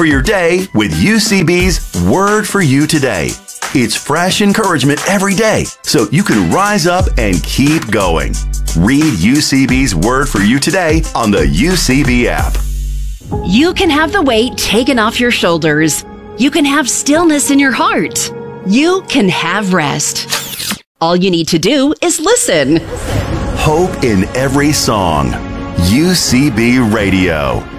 for your day with UCB's Word for You Today. It's fresh encouragement every day, so you can rise up and keep going. Read UCB's Word for You Today on the UCB app. You can have the weight taken off your shoulders. You can have stillness in your heart. You can have rest. All you need to do is listen. Hope in every song. UCB Radio.